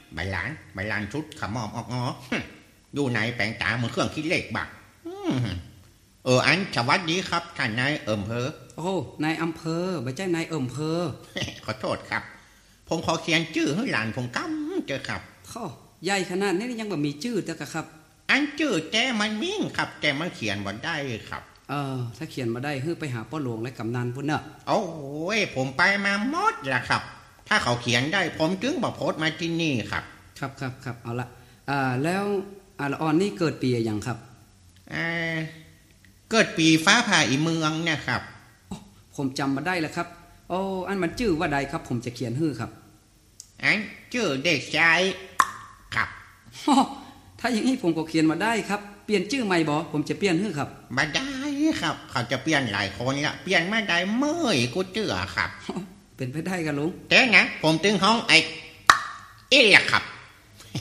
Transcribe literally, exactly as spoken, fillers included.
ใบหลานใบหลานชุดขมอมออกงออยู่ไหนแปลงตาเหมือนเครื่องคิดเลขบักเอออันสวัสดีครับท่านนายอำเภอโอ้นายอำเภอไม่ใช่นายอำเภอขอโทษครับผมขอเขียนชื่อให้หลานผมกำเจอครับข้อใหญ่ขนาดนี้ยังแบบมีชื่อแต่กะครับอันชื่อแกมันมิ่งครับแกมันเขียนบ่ได้ครับเออถ้าเขียนมาได้ให้ไปหาพ่อหลวงและกำนันพุ่นเนอะโอ้ยผมไปมาหมดละครับถ้าเขาเขียนได้ผมจึงบอกโพสมาที่นี่ครับครับครับครับเอาละอ่าแล้วอาละออนนี่เกิดปีอย่างครับอ่าเกิดปีฟ้าผ่าอีเมืองเนี่ยครับผมจำมาได้แล้วครับโอ้อันมันชื่อว่าใดครับผมจะเขียนฮื้อครับอันชื่อเด็กชายครับถ้าอย่างนี้ผมก็เขียนมาได้ครับเปลี่ยนชื่อใหม่บ่ผมจะเปลี่ยนฮื้อครับมาได้ครับเขาจะเปลี่ยนหลายคนละเปลี่ยนไม่ได้เมื่อยกูเจือครับเป็นไปได้กันลุงแต่นะผมตึงห้องไอ้เอ๊ะครับ